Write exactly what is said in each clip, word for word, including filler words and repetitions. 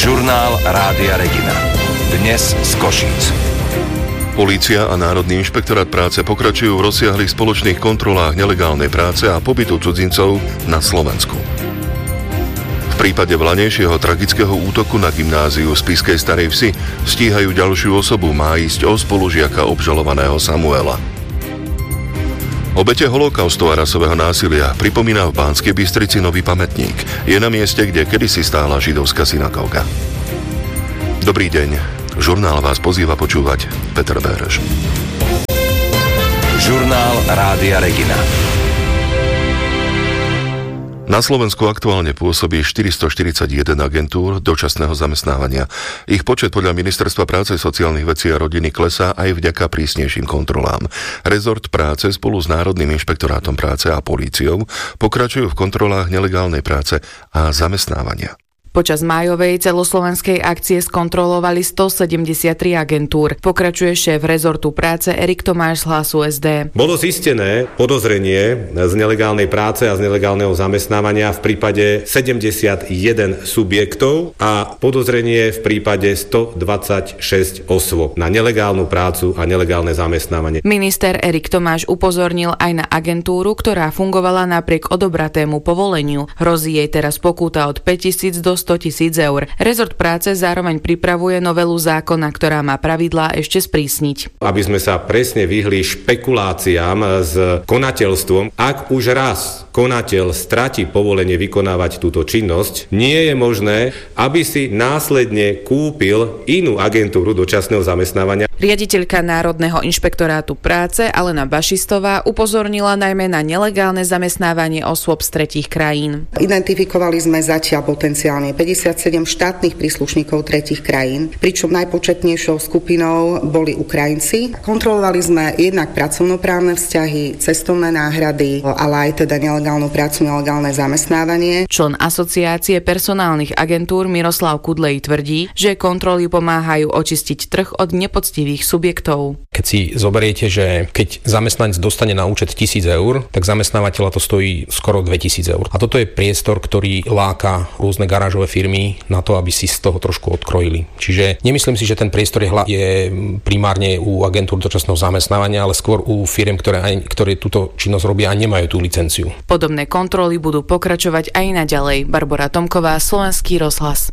Žurnál Rádia Regina. Dnes z Košíc. Polícia a Národný inšpektorát práce pokračujú v rozsiahlych spoločných kontrolách nelegálnej práce a pobytu cudzincov na Slovensku. V prípade vlanejšieho tragického útoku na gymnáziu v Spišskej Starej Vsi stíhajú ďalšiu osobu, má ísť o spolužiaka obžalovaného Samuela. Obete holokaustu a rasového násilia pripomína v Banskej Bystrici nový pamätník. Je na mieste, kde kedysi stála židovská synagóga. Dobrý deň. Žurnál vás pozýva počúvať Peter Béreš. Žurnál Rádia Regina. Na Slovensku aktuálne pôsobí štyristoštyridsaťjeden agentúr dočasného zamestnávania. Ich počet podľa Ministerstva práce, sociálnych vecí a rodiny klesá aj vďaka prísnejším kontrolám. Rezort práce spolu s Národným inšpektorátom práce a políciou pokračujú v kontrolách nelegálnej práce a zamestnávania. Počas májovej celoslovenskej akcie skontrolovali stosedemdesiattri agentúr. Pokračuje šéf rezortu práce Erik Tomáš z Hlasu es dé. Bolo zistené podozrenie z nelegálnej práce a z nelegálneho zamestnávania v prípade sedemdesiatjeden subjektov a podozrenie v prípade stodvadsaťšesť osôb na nelegálnu prácu a nelegálne zamestnávanie. Minister Erik Tomáš upozornil aj na agentúru, ktorá fungovala napriek odobratému povoleniu. Hrozí jej teraz pokuta od päťtisíc do stotisíc eur. Rezort práce zároveň pripravuje novelu zákona, ktorá má pravidlá ešte sprísniť. Aby sme sa presne vyhli špekuláciám s konateľstvom, ak už raz konateľ stratí povolenie vykonávať túto činnosť, nie je možné, aby si následne kúpil inú agentúru dočasného zamestnávania. Riaditeľka Národného inšpektorátu práce Alena Bašistová upozornila najmä na nelegálne zamestnávanie osôb z tretích krajín. Identifikovali sme zatiaľ potenciálne päťdesiatsedem štátnych príslušníkov tretích krajín, pričom najpočetnejšou skupinou boli Ukrajinci. Kontrolovali sme jednak pracovnoprávne vzťahy, cestovné náhrady, ale aj teda nelegálnu prácu, nelegálne zamestnávanie. Člen Asociácie personálnych agentúr Miroslav Kudlej tvrdí, že kontroly pomáhajú očistiť trh od nepoctivých subjektov. Keď si zoberiete, že keď zamestnanec dostane na účet tisíc eur, tak zamestnávateľa to stojí skoro dvetisíc eur. A toto je priestor, ktorý láka rôzne garážové firmy na to, aby si z toho trošku odkrojili. Čiže nemyslím si, že ten priestor je, hla- je primárne u agentúr dočasného zamestnávania, ale skôr u firiem, ktoré, aj, ktoré túto činnosť robia a nemajú tú licenciu. Podobné kontroly budú pokračovať aj naďalej. Barbora Tomková, Slovenský rozhlas.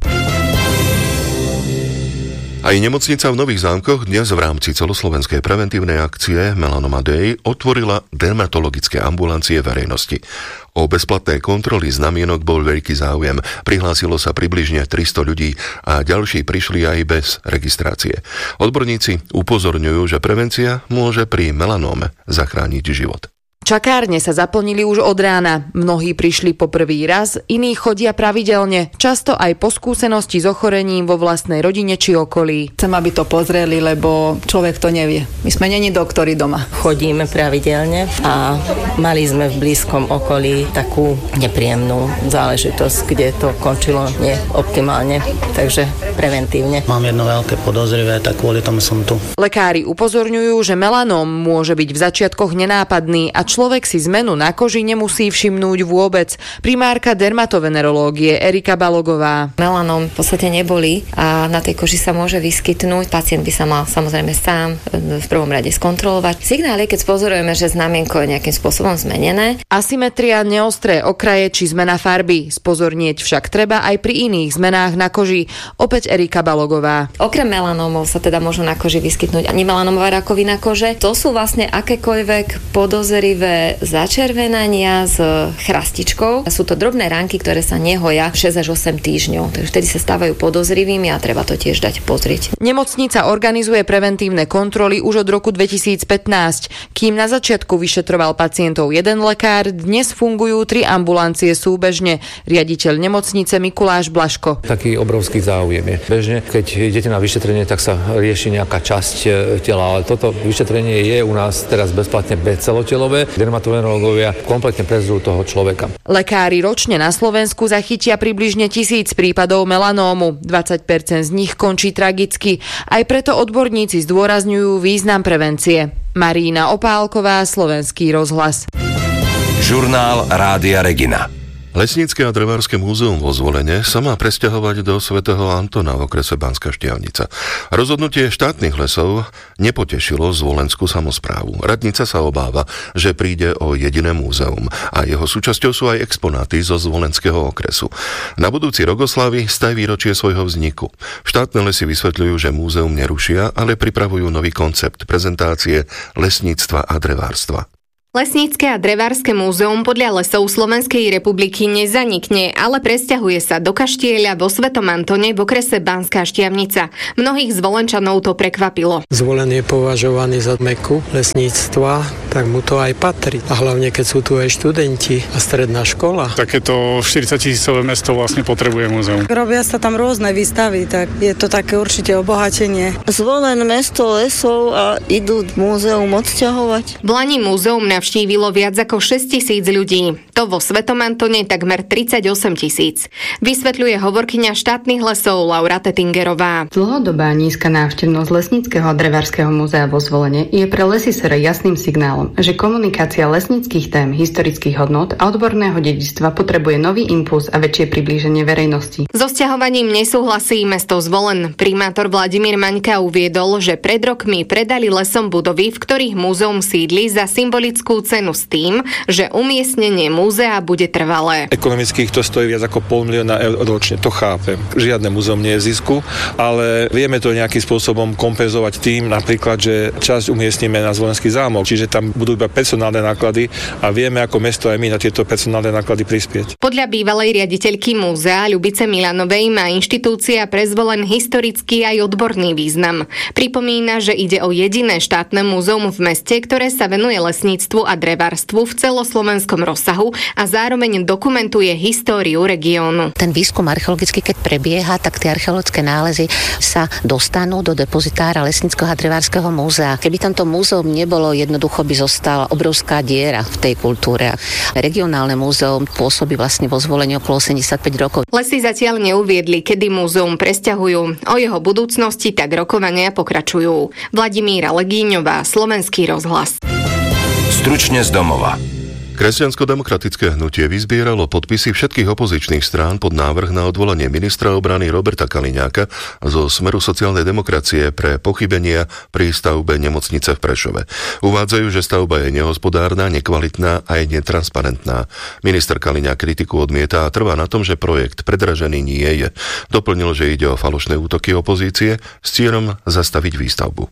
Aj nemocnica v Nových Zámkoch dnes v rámci celoslovenskej preventívnej akcie Melanoma Day otvorila dermatologické ambulancie verejnosti. O bezplatné kontroly znamienok bol veľký záujem. Prihlásilo sa približne tristo ľudí a ďalší prišli aj bez registrácie. Odborníci upozorňujú, že prevencia môže pri melanóme zachrániť život. Čakárne sa zaplnili už od rána. Mnohí prišli po prvý raz, iní chodia pravidelne, často aj po skúsenosti s ochorením vo vlastnej rodine či okolí. Chcem, aby to pozreli, lebo človek to nevie. My sme neni doktori doma. Chodíme pravidelne a mali sme v blízkom okolí takú nepríjemnú záležitosť, kde to končilo neoptimálne, takže preventívne. Mám jedno veľké podozrivé, tak kvôli tomu som tu. Lekári upozorňujú, že melanóm môže byť v začiatkoch nenápadný a človek si zmenu na koži nemusí všimnúť vôbec. Primárka dermatovenerológie Erika Balogová. Melanóm v podstate nebolí a na tej koži sa môže vyskytnúť. Pacient by sa mal samozrejme sám v prvom rade skontrolovať. Signál je, keď spozorujeme, že znamienko je nejakým spôsobom zmenené. Asymetria, neostré okraje či zmena farby. Spozornieť však treba aj pri iných zmenách na koži. Opäť Erika Balogová. Okrem melanómov sa teda môžu na koži vyskytnúť ani melanómová rakovina kože. To sú vlastne akékoľvek podozrivé začervenania s chrastičkou. Sú to drobné ránky, ktoré sa nehoja šesť až osem týždňov. Takže vtedy sa stávajú podozrivými a treba to tiež dať pozrieť. Nemocnica organizuje preventívne kontroly už od roku dvetisícpätnásť. Kým na začiatku vyšetroval pacientov jeden lekár, dnes fungujú tri ambulancie súbežne. Riaditeľ nemocnice Mikuláš Blaško. Taký obrovský záujem je. Bežne, keď idete na vyšetrenie, tak sa rieši nejaká časť tela, ale toto vyšetrenie je u nás teraz bezplatne celotelové. Dermatovenerológovia kompletne prezrú toho človeka. Lekári ročne na Slovensku zachytia približne tisíc prípadov melanómu. dvadsať percent z nich končí tragicky. Aj preto odborníci zdôrazňujú význam prevencie. Marína Opálková, Slovenský rozhlas. Žurnál Rádia Regina. Lesnícke a drevárske múzeum vo Zvolene sa má presťahovať do svätého Antona v okrese Banská Štiavnica. Rozhodnutie štátnych lesov nepotešilo zvolenskú samosprávu. Radnica sa obáva, že príde o jediné múzeum a jeho súčasťou sú aj exponáty zo zvolenského okresu. Na budúci rok oslávi sto výročie svojho vzniku. Štátne lesy vysvetľujú, že múzeum nerušia, ale pripravujú nový koncept prezentácie lesníctva a drevárstva. Lesnícke a drevárske múzeum podľa Lesov Slovenskej republiky nezanikne, ale presťahuje sa do kaštieľa vo Svetom Antone v okrese Banská Štiavnica. Mnohých Zvolenčanov to prekvapilo. Zvolen je považovaný za meku lesníctva, tak mu to aj patrí. A hlavne, keď sú tu aj študenti a stredná škola. Takéto štyridsaťtisícové mesto vlastne potrebuje múzeum. Robia sa tam rôzne výstavy, tak je to také určite obohatenie. Zvolen mesto lesov a idú múzeum odsťahovať. V Lani múzeum na navštívilo viac ako šesťtisíc ľudí. To vo Svetom Antone takmer tridsaťosem tisíc. Vysvetľuje hovorkyňa štátnych lesov Laura Tettingerová. Dlhodobá nízka návštevnosť Lesníckeho a Drevárskeho múzea vo Zvolene je pre Lesy es er jasným signálom, že komunikácia lesníckych tém, historických hodnôt a odborného dedičstva potrebuje nový impuls a väčšie priblíženie verejnosti. So sťahovaním nesúhlasí mesto Zvolen. Primátor Vladimír Maňka uviedol, že pred rokmi predali lesom budovy, v ktorých múzeum sídli, za symbolickú cenu s tým, že umiestnenie múzea bude trvalé. Ekonomicky to stojí viac ako pol milióna eur ročne, to chápem. Žiadne múzeum nie je zisku, ale vieme to nejakým spôsobom kompenzovať tým, napríklad, že časť umiestnime na Zvolenský zámok, čiže tam budú iba personálne náklady a vieme ako mesto aj my na tieto personálne náklady prispieť. Podľa bývalej riaditeľky múzea Ľubice Milanovej má inštitúcia pre Zvolen historický aj odborný význam. Pripomína, že ide o jediné štátne múzeum v meste, ktoré sa venuje lesníctvu a drevárstvu v celoslovenskom rozsahu a zároveň dokumentuje históriu regiónu. Ten výskum archeologický, keď prebieha, tak tie archeologické nálezy sa dostanú do depozitára Lesníckeho a Drevárskeho múzea. Keby tamto múzeum nebolo, jednoducho by zostala obrovská diera v tej kultúre. Regionálne múzeum pôsobí vlastne vo Zvolení okolo osemdesiatpäť rokov. Lesy zatiaľ neuviedli, kedy múzeum presťahujú. O jeho budúcnosti tak rokovania pokračujú. Vladimíra Legíňová, Slovenský rozhlas. Stručne z domova. Kresťansko-demokratické hnutie vyzbieralo podpisy všetkých opozičných strán pod návrh na odvolanie ministra obrany Roberta Kaliňáka zo Smeru sociálnej demokracie pre pochybenia pri stavbe nemocnice v Prešove. Uvádzajú, že stavba je nehospodárna, nekvalitná a je netransparentná. Minister Kaliňák kritiku odmieta a trvá na tom, že projekt predražený nie je. Doplnil, že ide o falošné útoky opozície s cieľom zastaviť výstavbu.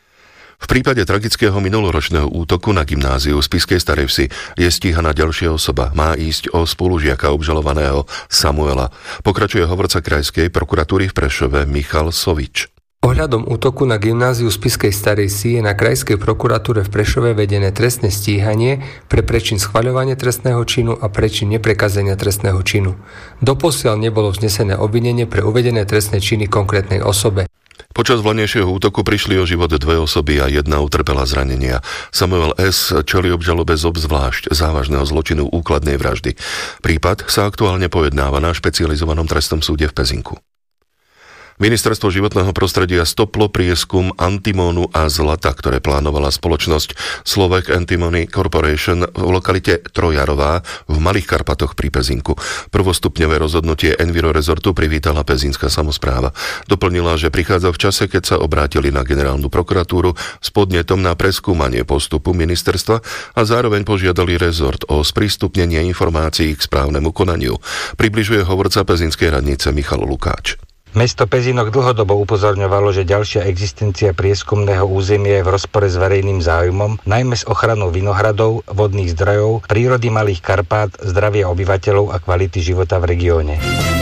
V prípade tragického minuloročného útoku na gymnáziu v Spišskej Starej Vsi je stíhaná ďalšia osoba. Má ísť o spolužiaka obžalovaného Samuela. Pokračuje hovorca krajskej prokuratúry v Prešove Michal Sovič. Ohľadom útoku na gymnáziu v Spišskej Starej Vsi je na krajskej prokuratúre v Prešove vedené trestné stíhanie pre prečin schvaľovania trestného činu a prečin neprekazenia trestného činu. Doposiaľ nebolo vznesené obvinenie pre uvedené trestné činy konkrétnej osobe. Počas vlanejšieho útoku prišli o život dve osoby a jedna utrpela zranenia. Samuel S. čelí obžalobe z obzvlášť závažného zločinu úkladnej vraždy. Prípad sa aktuálne pojednáva na špecializovanom trestnom súde v Pezinku. Ministerstvo životného prostredia stoplo prieskum antimónu a zlata, ktoré plánovala spoločnosť Slovak Antimony Corporation v lokalite Trojarová v Malých Karpatoch pri Pezinku. Prvostupňové rozhodnutie Enviro Resortu privítala pezínska samospráva. Doplnila, že prichádza v čase, keď sa obrátili na generálnu prokuratúru s podnetom na preskúmanie postupu ministerstva a zároveň požiadali rezort o sprístupnenie informácií k správnemu konaniu. Približuje hovorca pezínskej radnice Michal Lukáč. Mesto Pezínok dlhodobo upozorňovalo, že ďalšia existencia prieskumného územia je v rozpore s verejným záujmom, najmä s ochranou vinohradov, vodných zdrojov, prírody Malých Karpát, zdravia obyvateľov a kvality života v regióne.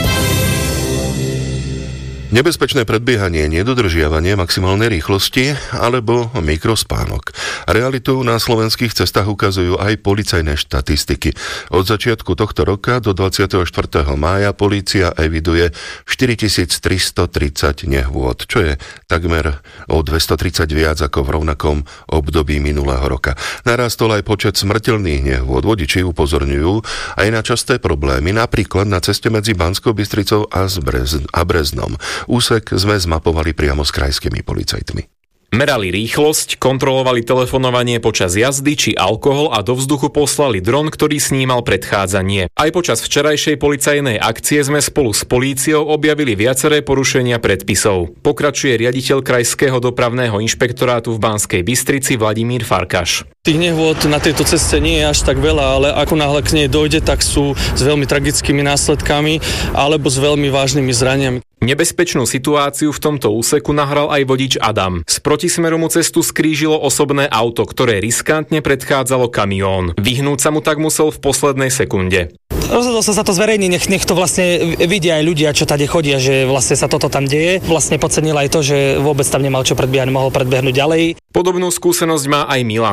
Nebezpečné predbiehanie, nedodržiavanie maximálnej rýchlosti alebo mikrospánok. Realitu na slovenských cestách ukazujú aj policajné štatistiky. Od začiatku tohto roka do dvadsiateho štvrtého mája polícia eviduje štyritisíctristotridsať nehôd, čo je takmer o dvestotridsať viac ako v rovnakom období minulého roka. Narastol aj počet smrteľných nehôd. Vodiči upozorňujú aj na časté problémy, napríklad na ceste medzi Banskou Bystricou a Breznom. Úsek sme zmapovali priamo s krajskými policajtmi. Merali rýchlosť, kontrolovali telefonovanie počas jazdy či alkohol a do vzduchu poslali dron, ktorý snímal predchádzanie. Aj počas včerajšej policajnej akcie sme spolu s políciou objavili viaceré porušenia predpisov. Pokračuje riaditeľ Krajského dopravného inšpektorátu v Banskej Bystrici Vladimír Farkaš. Tých nehôd na tejto ceste nie je až tak veľa, ale ako náhle k nej dojde, tak sú s veľmi tragickými následkami alebo s veľmi vážnymi zraniami. Nebezpečnú situáciu v tomto úseku nahral aj vodič Adam. Z protismeru mu cestu skrížilo osobné auto, ktoré riskantne predchádzalo kamión. Vyhnúť sa mu tak musel v poslednej sekunde. Rozhodol som sa to zverejniť, nech, nech to vlastne vidia aj ľudia, čo tady chodia, že vlastne sa toto tam deje. Vlastne podcenil aj to, že vôbec tam nemal čo predbiehať, mohol predbehnúť ďalej. Podobnú skúsenosť má aj Milan.